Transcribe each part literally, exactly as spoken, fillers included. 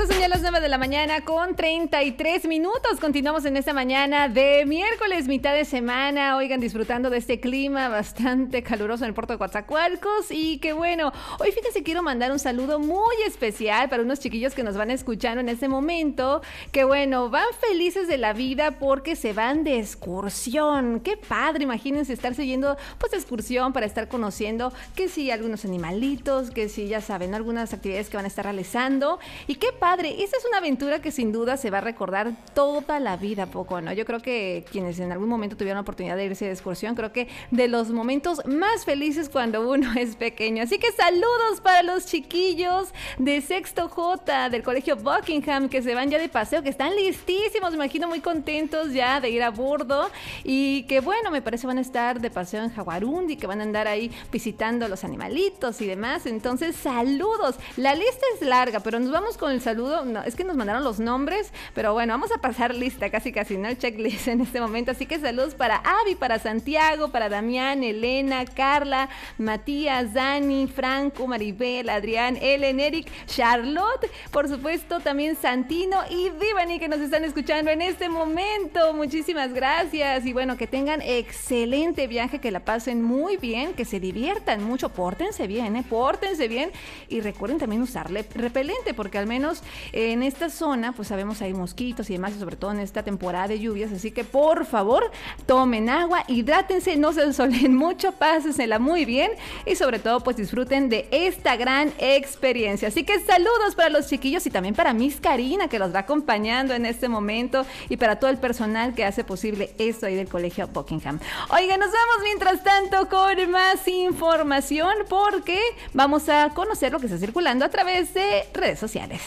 Perfecto, son ya las nueve de la mañana con treinta y tres minutos. Continuamos en esta mañana de miércoles, mitad de semana. Oigan, disfrutando de este clima bastante caluroso en el puerto de Coatzacoalcos. Y que bueno, hoy fíjense, quiero mandar un saludo muy especial para unos chiquillos que nos van escuchando en este momento. Que bueno, van felices de la vida porque se van de excursión. Qué padre, imagínense estarse yendo pues de excursión para estar conociendo que sí, algunos animalitos, que sí, ya saben, algunas actividades que van a estar realizando. Y qué padre, esa es una aventura que sin duda se va a recordar toda la vida, poco, ¿no? Yo creo que quienes en algún momento tuvieron la oportunidad de irse de excursión, creo que de los momentos más felices cuando uno es pequeño. Así que saludos para los chiquillos de Sexto J del Colegio Buckingham que se van ya de paseo, que están listísimos, me imagino muy contentos ya de ir a bordo y que bueno, me parece van a estar de paseo en Jaguarundi, que van a andar ahí visitando los animalitos y demás. Entonces, saludos. La lista es larga, pero nos vamos con el saludo. No, es que nos mandaron los nombres, pero bueno, vamos a pasar lista casi casi, ¿no? El checklist en este momento. Así que saludos para Avi, para Santiago, para Damián, Elena, Carla, Matías, Dani, Franco, Maribel, Adrián, Ellen, Eric, Charlotte, por supuesto también Santino y Divani, que nos están escuchando en este momento. Muchísimas gracias y bueno, que tengan excelente viaje, que la pasen muy bien, que se diviertan mucho, pórtense bien, ¿eh? Pórtense bien y recuerden también usarle repelente, porque al menos en esta zona pues sabemos hay mosquitos y demás, y sobre todo en esta temporada de lluvias, así que por favor tomen agua, hidrátense, no se ensolen mucho, pásensela muy bien y sobre todo pues disfruten de esta gran experiencia. Así que saludos para los chiquillos y también para Miss Karina, que los va acompañando en este momento, y para todo el personal que hace posible esto ahí del Colegio Buckingham. Oigan, nos vamos mientras tanto con más información porque vamos a conocer lo que está circulando a través de redes sociales.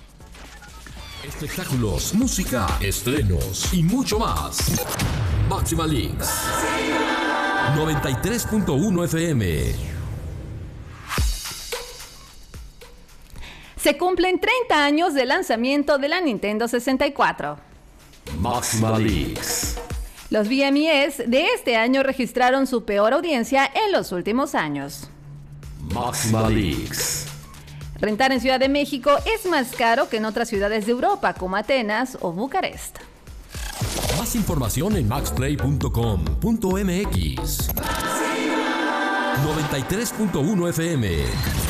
Espectáculos, música, estrenos y mucho más. Máxima Links noventa y tres punto uno F M. Se cumplen treinta años del lanzamiento de la Nintendo sesenta y cuatro. Máxima Links. Los V M Es de este año registraron su peor audiencia en los últimos años. Máxima Links. Rentar en Ciudad de México es más caro que en otras ciudades de Europa como Atenas o Bucarest. Más información en maxplay punto com punto m x. noventa y tres punto uno F M.